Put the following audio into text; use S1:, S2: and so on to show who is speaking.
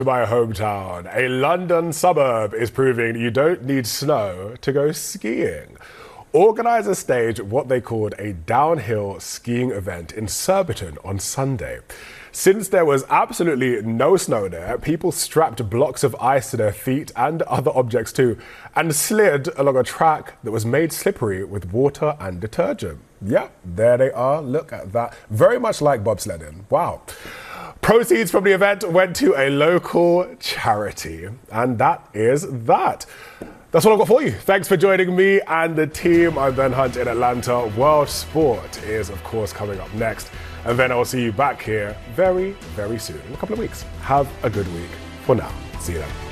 S1: My hometown, a London suburb, is proving you don't need snow to go skiing. Organisers staged what they called a downhill skiing event in Surbiton on Sunday. Since there was absolutely no snow there, people strapped blocks of ice to their feet and other objects too, and slid along a track that was made slippery with water and detergent. Yeah, there they are. Look at that. Very much like bobsledding. Wow. Proceeds from the event went to a local charity. And that is that. That's all I've got for you. Thanks for joining me and the team. I'm Ben Hunt in Atlanta. World Sport is, of course, coming up next. And then I'll see you back here very, very soon, in a couple of weeks. Have a good week. For now, see you then.